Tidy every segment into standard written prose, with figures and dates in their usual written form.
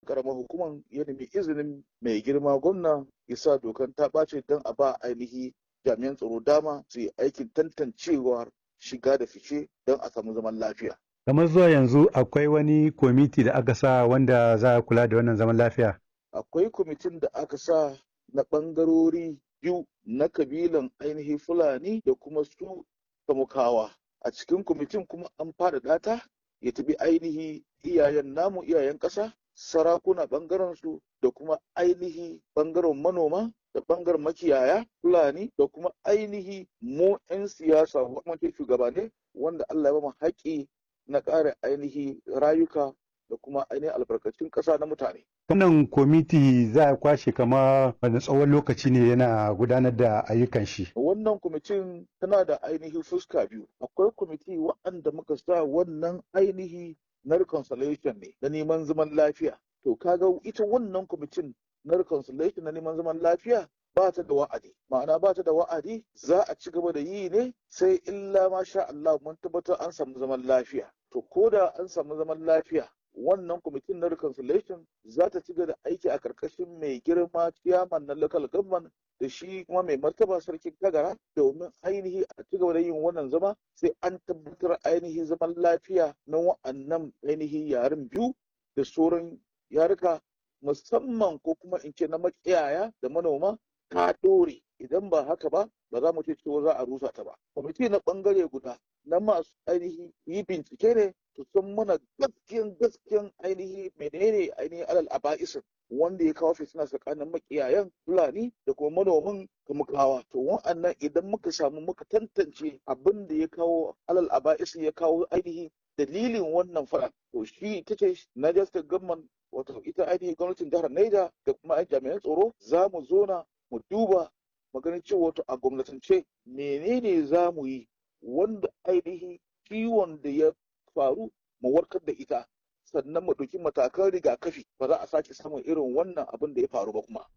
karamar hukumar ya nemi izinin mai girma gwamna ya sa dokan ta ɓace don a ba ainihi jami'an tsaro dama su yi aikin tantancewar shiga da fice don a samu zaman lafiya. Kamar zuwa yanzu akwai wani kwamiti da aka sa wanda za a kula da wannan zaman lafiya? Akwai kwamitin da aka sa na ɓangarori biyu na kabilan ainihi Fulani da kuma su Kamukawa. A cikin kwamitin kuma an faɗaɗa ta ya tafi ainihi iyayen namu iyayen ƙasa, sarakuna ɓangaren su da kuma ainihi ɓangaren manoma da ɓangaren makiyaya Fulani da kuma ainihi mu 'yan siyasa gwamnati shugabanni wanda Allah ya ba mu haƙƙi na ƙara ainihi rayuka da kuma ainihin albarkacin ƙasa na mutane. Wannan kwamiti za a kwashe kama wani tsawon lokaci ne yana gudanar da ayyukan shi. Wannan kwamitin tana da ainihin fuska biyu. Akwai kwamiti waɗanda muka sa wannan ainihi na reconciliation ne na neman zaman lafiya. To kaga ita wannan kwamitin na reconciliation na neman zaman lafiya ba ta da wa'adi. Ma'ana ba ta da wa'adi za a ci gaba da yi ne sai illa ma sha Allah mun tabbatar an samu zaman lafiya. To ko da an samu zaman lafiya wannan kwamitin na reconciliation za ta ci gaba da aiki a karkashin mai girma ciyaman na local government da shi kuma mai martaba sarkin Kagara domin ainihi a ci gaba da yin wannan zama sai an tabbatar ainihi zaman lafiya na wa'annan ainihi yaren biyu da sauran yaruka musamman ko kuma in ce na makiyaya da manoma ta ɗore idan ba haka ba ba za mu ce cewa za a rusa ta ba. Kwamiti na ɓangare guda na masu ainihi yi bincike ne to san mana gaskiyan ainihi menene ainihin alal aba'isin wanda ya kawo fitina tsakanin makiyayan Fulani da kuma manoman Kamukawa. To wa'annan idan muka samu muka tantance abin da ya kawo alal aba'isin ya kawo ainihi dalilin wannan faɗa to shi ita ce Niger State Government wato ita ainihin gwamnatin jihar Niger da kuma jami'an tsaro za mu zona mu duba maganin cewa wato a gwamnatance menene za mu yi wanda ainihi ciwon da ya faru mu warkar da ita sannan mu ɗauki matakan rigakafi ba za a sake samun irin wannan abin da ya faru ba kuma.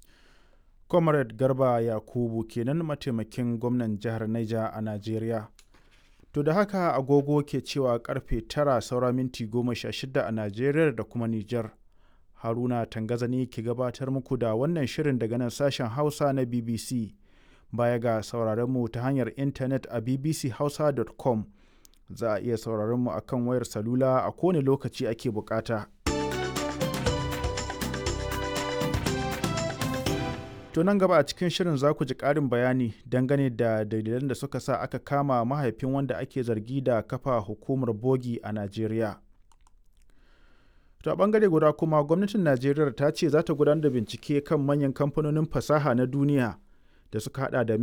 Comrade Garba Yakubu kenan mataimakin gwamnan jihar Niger a Najeriya. To da haka agogo ke cewa karfe 9 saura minti 16 a Najeriya da kuma Nijar. Haruna Tangazani ke gabatar muku da wannan shirin daga nan sashen Hausa na BBC. Baya ga sauraron mu ta hanyar intanet a bbchausa.com. Za a iya sauraron mu akan wayar salula a kowane lokaci ake bukata. To nan gaba a cikin shirin za ku ji ƙarin bayani dangane da dalilan da suka sa aka kama mahaifin wanda ake zargi da kafa hukumar bogi a Najeriya. To a ɓangare guda kuma gwamnatin Najeriya ta ce za ta gudanar da bincike kan manyan kamfanonin fasaha na duniya da suka hada da